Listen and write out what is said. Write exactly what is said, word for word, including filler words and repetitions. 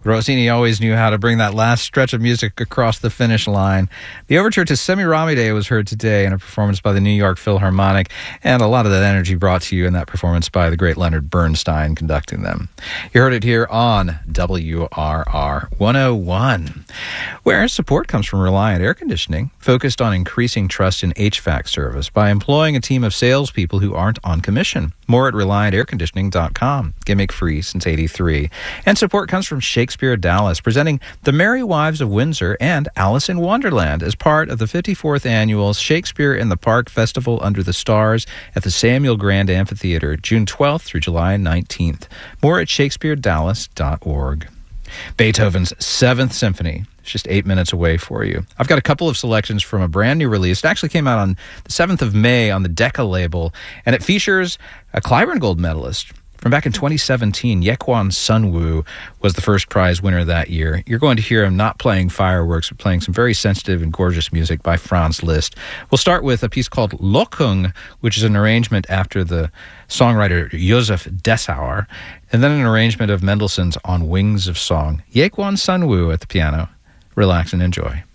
Rossini always knew how to bring that last stretch of music across the finish line. The overture to Semiramide was heard today in a performance by the New York Philharmonic, and a lot of that energy brought to you in that performance by the great Leonard Bernstein conducting them. You heard it here on W R R one oh one, where support comes from Reliant Air Conditioning, focused on increasing trust in H V A C service by employing a team of salespeople who aren't on commission. More at reliant air conditioning dot com. Gimmick free since eighty-three. And support comes from Shakespeare Dallas, presenting The Merry Wives of Windsor and Alice in Wonderland as part of the fifty-fourth annual Shakespeare in the Park Festival Under the Stars at the Samuel Grand Amphitheater, June twelfth through July nineteenth. More at shakespeare dallas dot org. Beethoven's Seventh Symphony. It's just eight minutes away for you. I've got a couple of selections from a brand new release. It actually came out on the seventh of May on the Decca label, and it features a Cliburn Gold medalist from back in twenty seventeen. Yekwon Sunwoo was the first prize winner that year. You're going to hear him not playing fireworks, but playing some very sensitive and gorgeous music by Franz Liszt. We'll start with a piece called Lockung, which is an arrangement after the songwriter Josef Dessauer, and then an arrangement of Mendelssohn's On Wings of Song. Yekwon Sunwoo at the piano. Relax and enjoy.